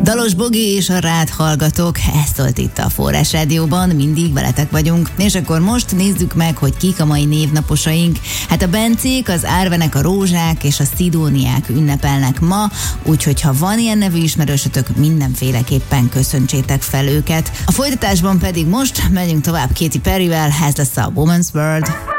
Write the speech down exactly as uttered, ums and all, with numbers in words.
Dalos Bogi és a Rád hallgatók, ezt szólt itt a Forrás Rádióban, mindig veletek vagyunk. És akkor most nézzük meg, hogy kik a mai névnaposaink. Hát a Bencék, az Árvenek, a Rózsák és a Szidóniák ünnepelnek ma, úgyhogy ha van ilyen nevű ismerősötök, mindenféleképpen köszöntsétek fel őket. A folytatásban pedig most megyünk tovább Katy Perryvel, ez lesz a Woman's World.